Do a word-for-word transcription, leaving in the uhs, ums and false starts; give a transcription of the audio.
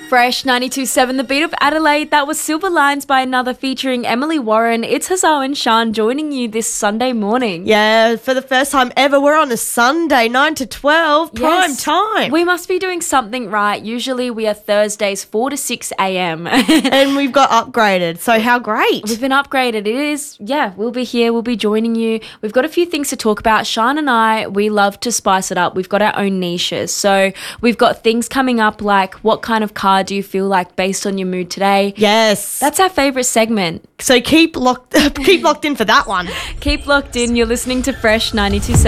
Fresh ninety-two point seven, The Beat of Adelaide. That was Silver Lines by Another featuring Emily Warren. It's Hazel and Sean joining you this Sunday morning. Yeah, for the first time ever, we're on a Sunday, nine to twelve, prime Yes. time. We must be doing something right. Usually we are Thursdays four to six a.m. And we've got upgraded, so how great. We've been upgraded. It is, yeah, we'll be here. We'll be joining you. We've got a few things to talk about. Sean and I, we love to spice it up. We've got our own niches. So we've got things coming up like what kind of car do you feel like based on your mood today? Yes. That's our favourite segment. So keep locked, keep locked in for that one. Keep locked in. You're listening to Fresh ninety-two point seven.